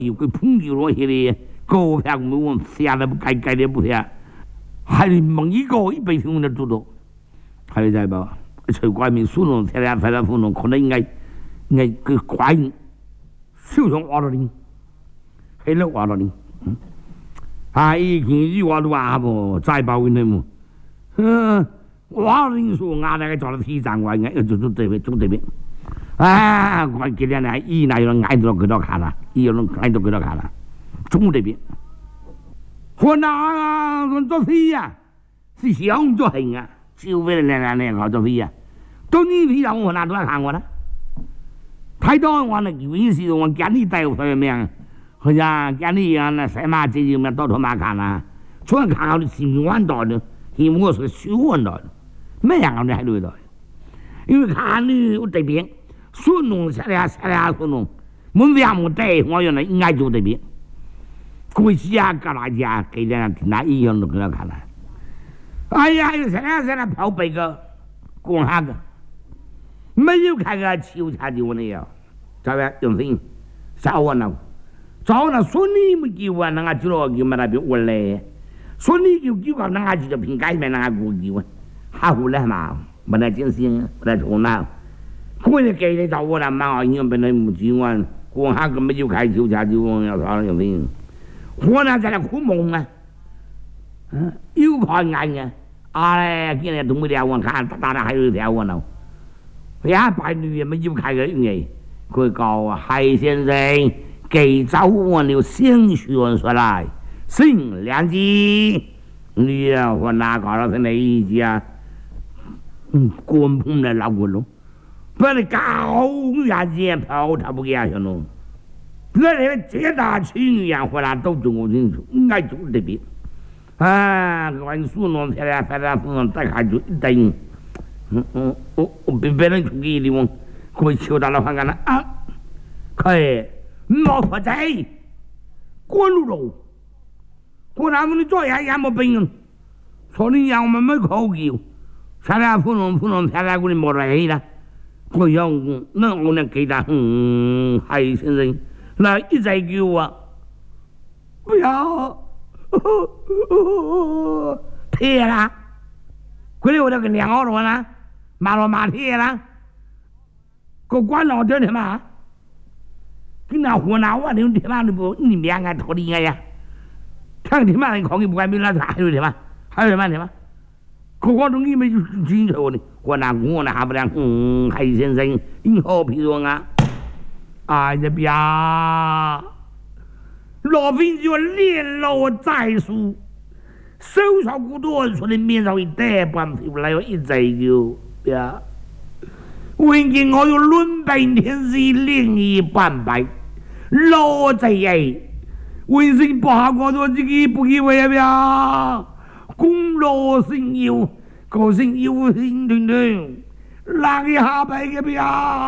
有个朋友落去哩，高票我下来不该的不下，还得蒙一个100平的多多，还有在吧？才怪名苏农才来才来富农，可能应该个怪手上挖到你，黑了挖到你，已经一挖都挖不，再包问题么？挖到你说俺那个找到体长怪，就对面，我今天呢，那有挨到给他看了，有人挨到给他看了，中这边，河南做飞呀，是想做行啊，就为了那个做飞呀，都你飞呀，我哪都来看我了，太多我那有时我家里带回来好像家里那赛马这就到头马看了，除了看好的10万多的，因为我是10万多的，没样的还留到，因为看你我这边。孙农下来孙农，我们两亩地，我原来应该住这边。过去啊，搁哪家给人那一样都给他看了。哎呀，有现在跑北个，光下个，没有看个秋茶就那样，这边用心，少我了，早那孙女没给我，那个就了给我那边我来，孙女给我那个就凭改变那个估计我，还回来嘛，没那精神，没那头脑。我就给你找我那蛮好，因为本来没几万，光下个没有开秋茶就要啥用心，我那在那苦梦啊，有看眼嘅，嘞，今日同佢哋我看，大家还有条我呢，呀，白女也没有开个嘢，佢讲海先生给找我了新选出来，新良机，你啊，我哪搞到是哪一家？官碰来老滚咯。把你高压钱跑他不给他行喽，那人这大青年回来都中国清楚，应该就这边关苏农才来风上再看就一等，我别人出给的我，可以求到了看看了啊，可以，老婆仔，滚路，我那你做也没病，说你让我们没口气，才来富农才来我的没来了。我要那我能给他海先生，那一再给我，不要，贴了，回来我就跟2号多了，马贴了，我管老点的嘛，跟那湖南话的他妈的不，你两个头的呀，看他妈的空气不管没那还有的嘛，还有什么的嘛？我中意咪清楚的，我那下不了，海先生，以后譬如啊，哎呀呀，老兵就练老再书，手上古多出的面上一大半票来一再就呀，问见我有论本天是另一半白，老在哎，为什不好我说这个不给我呀？公路神妖，个神妖心团团，拉一下白个表，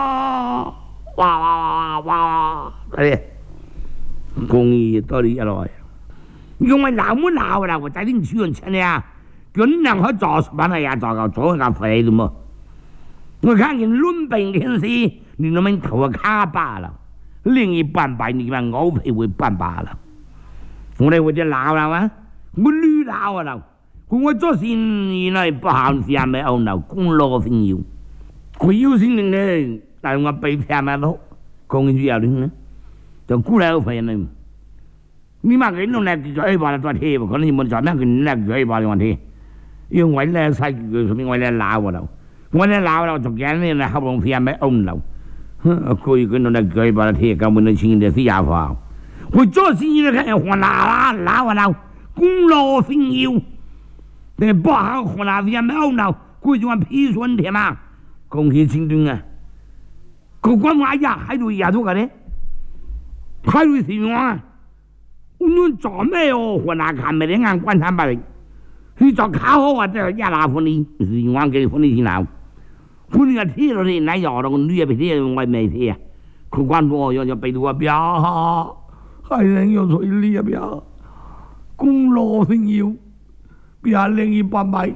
哇！哎，公益到底一来，因为闹没闹啦，我在你出人钱呀，叫你两口做什么呀？做个废的么？我看见论本天时，你们头卡罢了，另一半白你们我赔为半罢了，我来我就闹了啊，我绿闹了。我做事原来不好事没有闹，公路朋友，佢有心人呢，但我被骗埋咯，講句有啲呢，就估嚟好費呢。你嘛佢弄嚟就去把它做貼，可能你冇做咩佢嚟就去把它做貼，因為咧細佢上面我咧鬧我咯，我咧鬧咯，就驚你咧後邊騙埋歐咯，佢弄嚟就去把它貼，根本就錢就死下化。我做事呢看我鬧，公路朋友。那不好河南也没有闹，贵就往批准的嘛，恭喜青春啊！个管话呀，还有丫头个呢，还有什么啊？我们做没有河南看没得俺管他吧的，你做考好啊，这亚拉婚礼是我给婚礼去闹，婚礼个贴了的，那要了个女也别贴，我没贴，可管我要背着我表，还能有催力啊表，公路朋友。不要另一半白，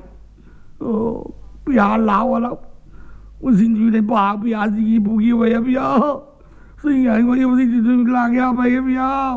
不要闹我了，我心里的爸不要自己不给我也不要， 雖然我要你哋拉下ไปครับ